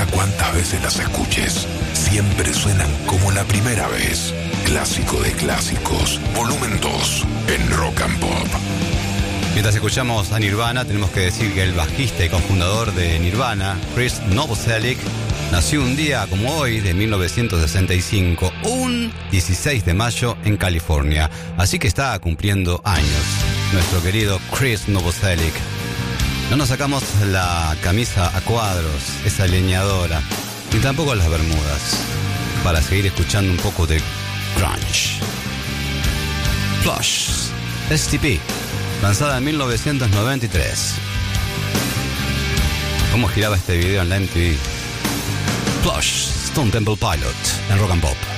importa cuántas veces las escuches, siempre suenan como la primera vez. Clásico de clásicos, volumen 2, en Rock and Pop. Mientras escuchamos a Nirvana, tenemos que decir que el bajista y cofundador de Nirvana, Chris Novoselic, nació un día como hoy de 1965, un 16 de mayo en California. Así que está cumpliendo años nuestro querido Chris Novoselic. No nos sacamos la camisa a cuadros, esa leñadora, ni tampoco las bermudas, para seguir escuchando un poco de grunge. Plush, STP, lanzada en 1993. ¿Cómo giraba este video en la MTV? Plush, Stone Temple Pilot, en Rock and Pop.